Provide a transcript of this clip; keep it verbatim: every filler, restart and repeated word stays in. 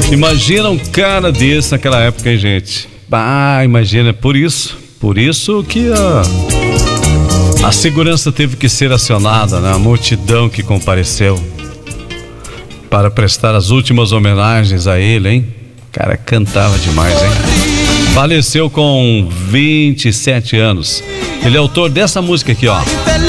Imagina um cara desse naquela época, hein, gente? Ah, imagina, por isso, por isso que a, a segurança teve que ser acionada, né? A multidão que compareceu para prestar as últimas homenagens a ele, hein? O cara cantava demais, hein? Faleceu com vinte e sete anos. Ele é autor dessa música aqui, ó.